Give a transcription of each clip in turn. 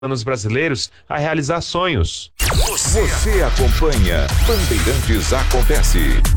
Nos brasileiros a realizar sonhos. Você acompanha Bandeirantes Acontece.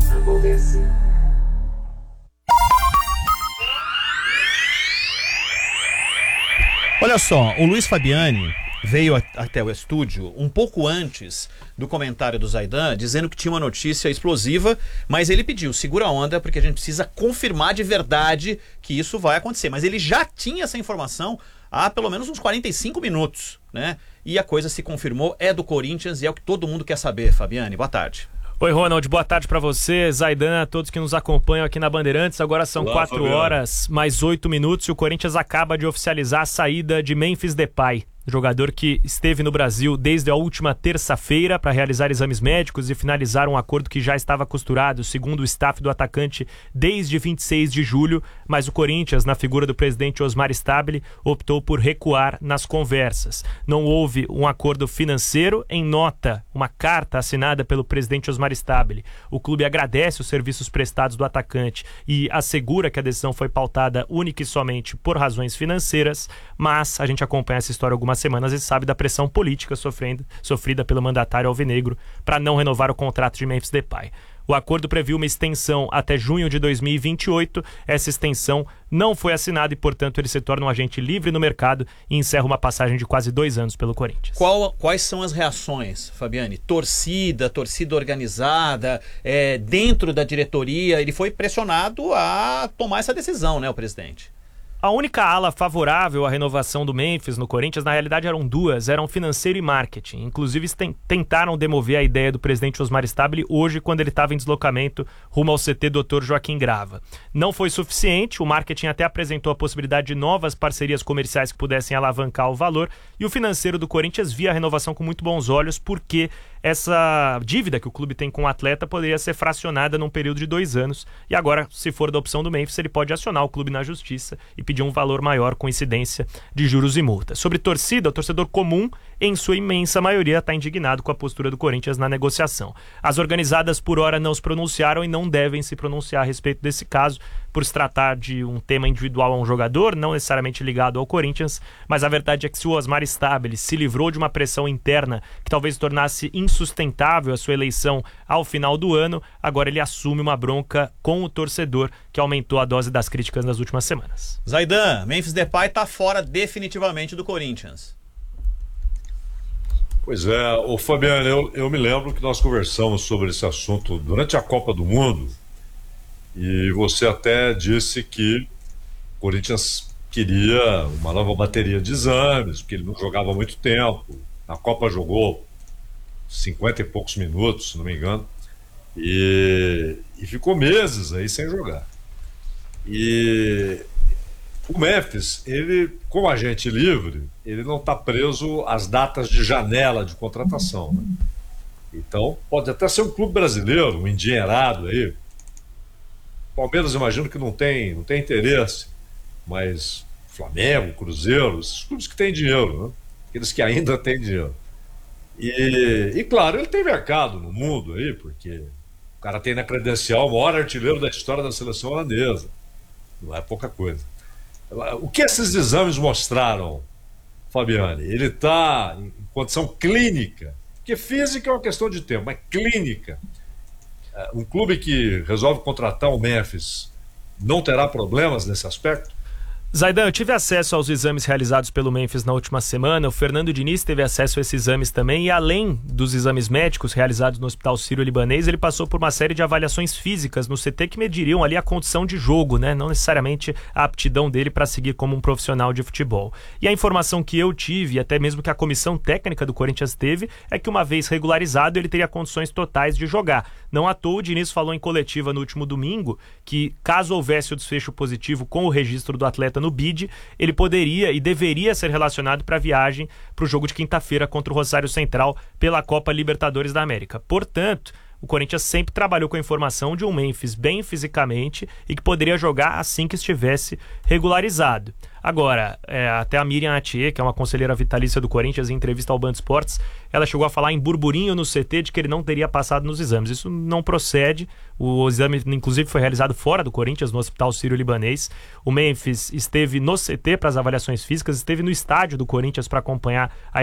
Olha só, o Luiz Fabiani veio até o estúdio um pouco antes do comentário do Zaidan, dizendo que tinha uma notícia explosiva, mas ele pediu, segura a onda, porque a gente precisa confirmar de verdade que isso vai acontecer. Mas ele já tinha essa informação há pelo menos uns 45 minutos, né? E a coisa se confirmou, é do Corinthians e é o que todo mundo quer saber. Fabiani, boa tarde. Oi, Ronald, boa tarde pra você, Zaidan, a todos que nos acompanham aqui na Bandeirantes. Agora são 4 horas mais 8 minutos e o Corinthians acaba de oficializar a saída de Memphis Depay, jogador que esteve no Brasil desde a última terça-feira para realizar exames médicos e finalizar um acordo que já estava costurado, segundo o staff do atacante, desde 26 de julho, mas o Corinthians, na figura do presidente Osmar Stabile, optou por recuar nas conversas. Não houve um acordo financeiro. Em nota, uma carta assinada pelo presidente Osmar Stabile, o clube agradece os serviços prestados do atacante e assegura que a decisão foi pautada única e somente por razões financeiras, mas a gente acompanha essa história algumas semanas e sabe da pressão política sofrida pelo mandatário alvinegro para não renovar o contrato de Memphis Depay. O acordo previu uma extensão até junho de 2028. Essa extensão não foi assinada e, portanto, ele se torna um agente livre no mercado e encerra uma passagem de quase 2 anos pelo Corinthians. Quais são as reações, Fabiani? Torcida organizada, dentro da diretoria, ele foi pressionado a tomar essa decisão, né, o presidente? A única ala favorável à renovação do Memphis no Corinthians, na realidade eram duas, eram financeiro e marketing. Inclusive tentaram demover a ideia do presidente Osmar Stabile hoje, quando ele estava em deslocamento rumo ao CT Dr. Joaquim Grava. Não foi suficiente, o marketing até apresentou a possibilidade de novas parcerias comerciais que pudessem alavancar o valor, e o financeiro do Corinthians via a renovação com muito bons olhos, porque essa dívida que o clube tem com o atleta poderia ser fracionada num período de 2 anos, e agora, se for da opção do Memphis, ele pode acionar o clube na justiça e pedir um valor maior com incidência de juros e multas. Sobre torcida, o torcedor comum, em sua imensa maioria, está indignado com a postura do Corinthians na negociação. As organizadas, por hora, não se pronunciaram e não devem se pronunciar a respeito desse caso, por se tratar de um tema individual a um jogador, não necessariamente ligado ao Corinthians, mas a verdade é que se o Osmar Stabile se livrou de uma pressão interna que talvez tornasse insustentável a sua eleição ao final do ano, agora ele assume uma bronca com o torcedor, que aumentou a dose das críticas nas últimas semanas. Zaidan, Memphis Depay está fora definitivamente do Corinthians. Pois é, ô Fabiano, eu me lembro que nós conversamos sobre esse assunto durante a Copa do Mundo, e você até disse que o Corinthians queria uma nova bateria de exames, porque ele não jogava há muito tempo. Na Copa jogou 50 e poucos minutos, se não me engano, e ficou meses aí sem jogar. E o Memphis, ele, como agente livre, ele não está preso às datas de janela de contratação, né? Então, pode até ser um clube brasileiro, um endinheirado aí. Palmeiras, imagino que não tem interesse, mas Flamengo, Cruzeiro, esses clubes que têm dinheiro, né? Aqueles que ainda têm dinheiro. E claro, ele tem mercado no mundo aí, porque o cara tem na credencial o maior artilheiro da história da seleção holandesa. Não é pouca coisa. O que esses exames mostraram, Fabiani? Ele está em condição clínica, porque física é uma questão de tempo, mas clínica. Um clube que resolve contratar o Memphis não terá problemas nesse aspecto? Zaidan, eu tive acesso aos exames realizados pelo Memphis na última semana. O Fernando Diniz teve acesso a esses exames também, e além dos exames médicos realizados no Hospital Sírio-Libanês, ele passou por uma série de avaliações físicas no CT que mediriam ali a condição de jogo, né? Não necessariamente a aptidão dele para seguir como um profissional de futebol. E a informação que eu tive, e até mesmo que a comissão técnica do Corinthians teve, é que uma vez regularizado ele teria condições totais de jogar. Não à toa, o Diniz falou em coletiva no último domingo que, caso houvesse o desfecho positivo com o registro do atleta no BID, ele poderia e deveria ser relacionado para a viagem para o jogo de quinta-feira contra o Rosário Central pela Copa Libertadores da América. Portanto, o Corinthians sempre trabalhou com a informação de um Memphis bem fisicamente e que poderia jogar assim que estivesse regularizado. Agora, até a Miriam Atier, que é uma conselheira vitalícia do Corinthians, em entrevista ao Band Esportes, ela chegou a falar em burburinho no CT de que ele não teria passado nos exames. Isso não procede. O exame, inclusive, foi realizado fora do Corinthians, no Hospital Sírio-Libanês. O Memphis esteve no CT para as avaliações físicas, esteve no estádio do Corinthians para acompanhar a